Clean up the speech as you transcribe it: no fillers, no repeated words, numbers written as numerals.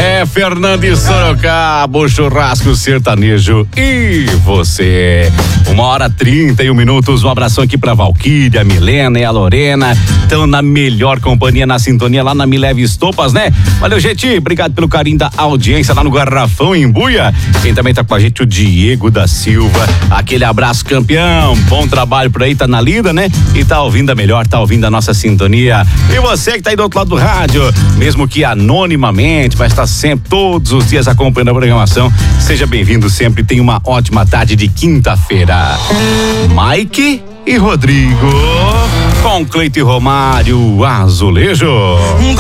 É Fernando e Sorocaba, o churrasco sertanejo e você. 1h31. Um abração aqui pra Valquíria, a Milena e a Lorena. Estão na melhor companhia, na sintonia lá na Me Leve Estopas, né? Valeu, gente. Obrigado pelo carinho da audiência lá no Garrafão, em Buia. Quem também tá com a gente, o Diego da Silva. Aquele abraço, campeão. Bom trabalho por aí, tá na lida, né? E tá ouvindo a melhor, tá ouvindo a nossa sintonia. E você que tá aí do outro lado do rádio, mesmo que anonimamente, mas tá sempre, todos os dias acompanhando a programação, seja bem-vindo sempre. Tenha uma ótima tarde de quinta-feira. Mike e Rodrigo, com Cleito e Romário, Azulejo.